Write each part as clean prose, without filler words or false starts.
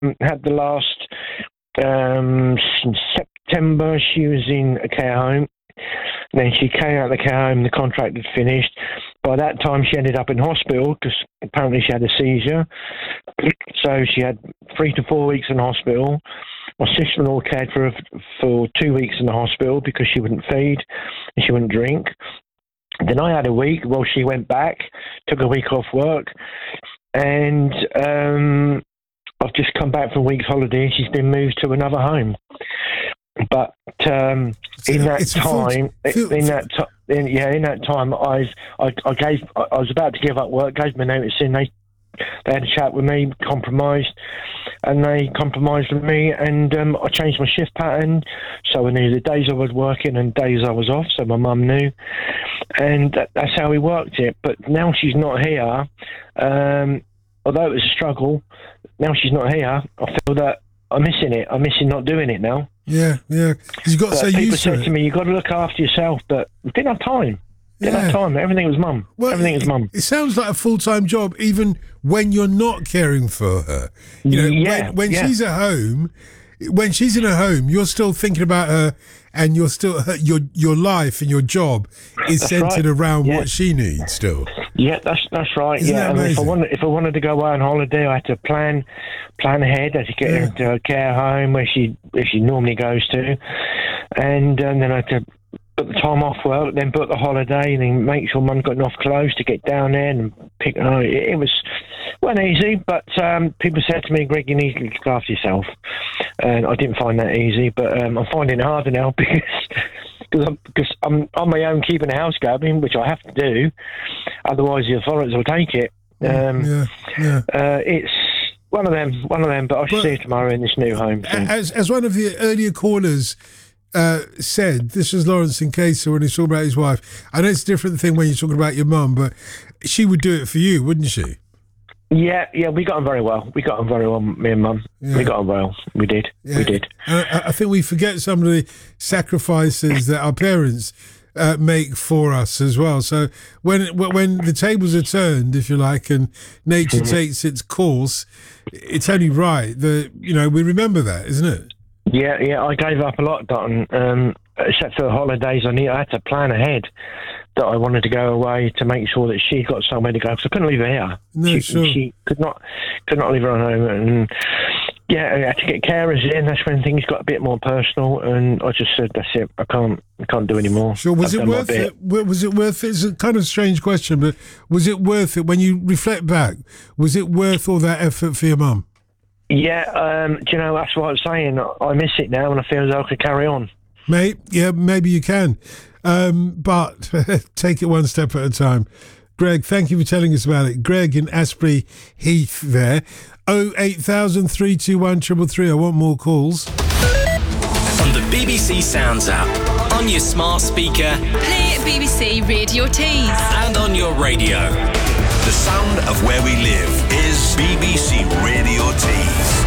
had the last, since September, she was in a care home. Then she came out of the care home, the contract had finished. By that time, she ended up in hospital because apparently she had a seizure. So she had 3 to 4 weeks in hospital. My sister-in-law cared for her for 2 weeks in the hospital because she wouldn't feed and she wouldn't drink. Then I had a week. Well, she went back, took a week off work, and I've just come back from a week's holiday and she's been moved to another home. But in that time, I was about to give up work, gave my notice in. They had a chat with me, compromised with me, and I changed my shift pattern, so I knew the days I was working and days I was off, so my mum knew, and that's how we worked it. But now she's not here, although it was a struggle, now she's not here, I feel that I'm missing it. I'm missing not doing it now. Yeah. You've got so people used to said it. to me, you've got to look after yourself, but we didn't have time. Everything was mum. Well, Everything was mum. It sounds like a full-time job, even when you're not caring for her. You know, when she's at home, when she's in a home, you're still thinking about her, and you're still your life and your job is centered around what she needs still. Yeah, that's right. Isn't that amazing? If I wanted to go away on holiday, I had to plan ahead. I had to get her into a care home where she normally goes to, and then I had to book the time off work, then book the holiday, and then make sure mum got enough clothes to get down there and pick. It wasn't easy, but people said to me, "Greg, you need to look after yourself," and I didn't find that easy, but I'm finding it harder now because I'm on my own keeping the house going, which I have to do. Otherwise, the authorities will take it. It's one of them. But I should see you tomorrow in this new home. As one of the earlier callers said, this was Lawrence Nkesa when he talked about his wife. I know it's a different thing when you're talking about your mum, but she would do it for you, wouldn't she? Yeah, we got on very well. Me and mum. Yeah. We got on well. We did. I think we forget some of the sacrifices that our parents make for us as well. So when the tables are turned, if you like, and nature takes its course, it's only right that, we remember that, isn't it? Yeah, I gave up a lot, Dotton. Except for the holidays, I had to plan ahead that I wanted to go away to make sure that she got somewhere to go, because I couldn't leave her here. No, she could not leave her at home, and I had to get carers in. That's when things got a bit more personal, and I just said, "That's it. I can't do any more." Sure. Was it worth it? Was it worth it? It's a kind of strange question, but was it worth it when you reflect back? Was it worth all that effort for your mum? Yeah, that's what I'm saying. I miss it now, and I feel as though I could carry on. Mate, yeah, maybe you can. But take it one step at a time. Greg, thank you for telling us about it. Greg in Asprey Heath there. 08000 321 333. I want more calls. On the BBC Sounds app, on your smart speaker, play BBC Radio Tees, and on your radio. The sound of where we live is BBC Radio Tees.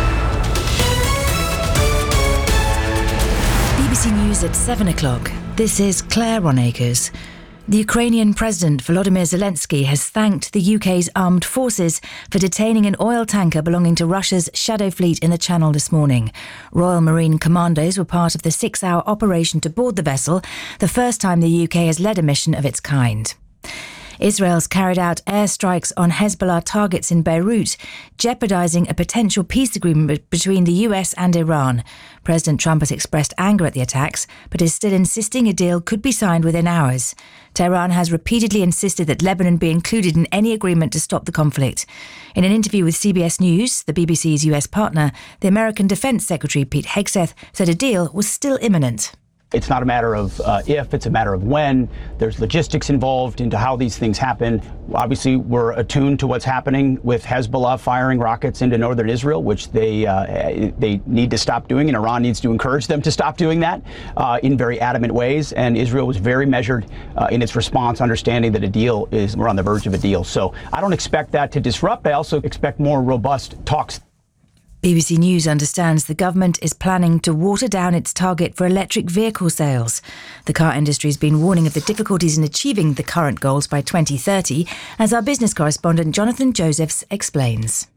BBC News at 7 o'clock. This is Claire Ronacres. The Ukrainian President Volodymyr Zelensky has thanked the UK's armed forces for detaining an oil tanker belonging to Russia's Shadow Fleet in the Channel this morning. Royal Marine Commandos were part of the 6-hour operation to board the vessel, the first time the UK has led a mission of its kind. Israel's carried out airstrikes on Hezbollah targets in Beirut, jeopardising a potential peace agreement between the US and Iran. President Trump has expressed anger at the attacks, but is still insisting a deal could be signed within hours. Tehran has repeatedly insisted that Lebanon be included in any agreement to stop the conflict. In an interview with CBS News, the BBC's US partner, the American Defense Secretary Pete Hegseth said a deal was still imminent. It's not a matter of if, it's a matter of when. There's logistics involved into how these things happen. Obviously, we're attuned to what's happening with Hezbollah firing rockets into northern Israel, which they need to stop doing, and Iran needs to encourage them to stop doing that in very adamant ways. And Israel was very measured in its response, understanding that we're on the verge of a deal. So I don't expect that to disrupt. I also expect more robust talks. BBC News understands the government is planning to water down its target for electric vehicle sales. The car industry has been warning of the difficulties in achieving the current goals by 2030, as our business correspondent Jonathan Josephs explains.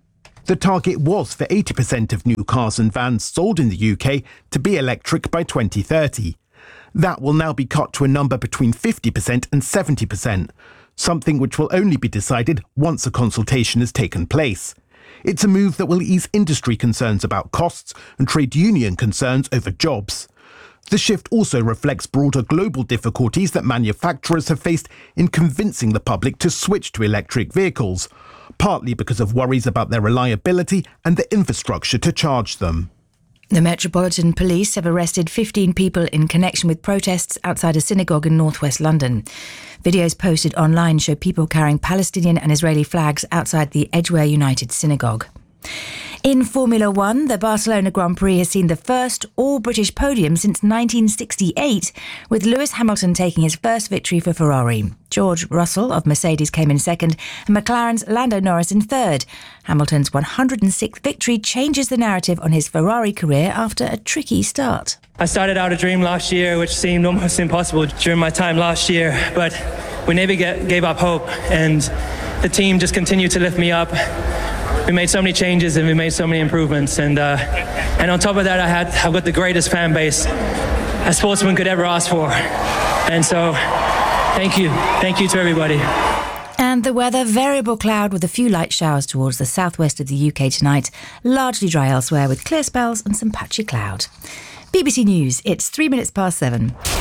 The target was for 80% of new cars and vans sold in the UK to be electric by 2030. That will now be cut to a number between 50% and 70%, something which will only be decided once a consultation has taken place. It's a move that will ease industry concerns about costs and trade union concerns over jobs. The shift also reflects broader global difficulties that manufacturers have faced in convincing the public to switch to electric vehicles, partly because of worries about their reliability and the infrastructure to charge them. The Metropolitan Police have arrested 15 people in connection with protests outside a synagogue in northwest London. Videos posted online show people carrying Palestinian and Israeli flags outside the Edgware United Synagogue. In Formula One, the Barcelona Grand Prix has seen the first all-British podium since 1968, with Lewis Hamilton taking his first victory for Ferrari. George Russell of Mercedes came in second, and McLaren's Lando Norris in third. Hamilton's 106th victory changes the narrative on his Ferrari career after a tricky start. I started out a dream last year, which seemed almost impossible during my time last year, but we never gave up hope, and the team just continued to lift me up. We made so many changes and we made so many improvements, and on top of that, I've got the greatest fan base a sportsman could ever ask for, and so thank you to everybody. And the weather, variable cloud with a few light showers towards the southwest of the UK tonight, largely dry elsewhere with clear spells and some patchy cloud. BBC News, it's 7:03.